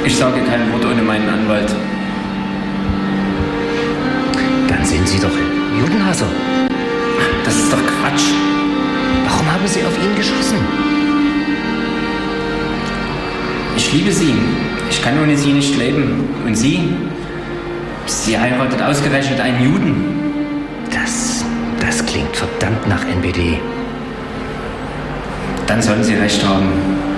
Ich sage kein Wort ohne meinen Anwalt. Dann sind Sie doch ein Judenhasser. Das ist doch Quatsch. Warum haben Sie auf ihn geschossen? Ich liebe sie. Ich kann ohne sie nicht leben. Und sie? Sie heiratet ausgerechnet einen Juden. Das klingt verdammt nach NPD. Dann sollen Sie recht haben.